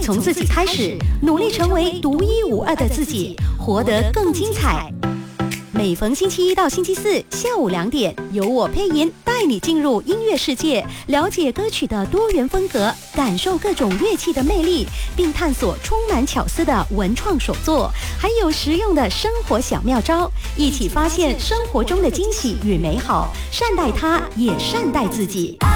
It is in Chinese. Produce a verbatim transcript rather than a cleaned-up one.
从自己开始，努力成为独一无二的自己，活得更精彩。每逢星期一到星期四下午两点，由我配音带你进入音乐世界，了解歌曲的多元风格，感受各种乐器的魅力，并探索充满巧思的文创手作，还有实用的生活小妙招，一起发现生活中的惊喜与美好，善待它，也善待自己。